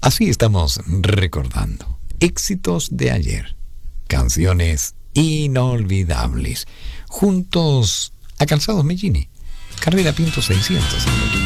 Así estamos recordando éxitos de ayer, canciones inolvidables, juntos a Calzados Mellini, Carrera Pinto 600.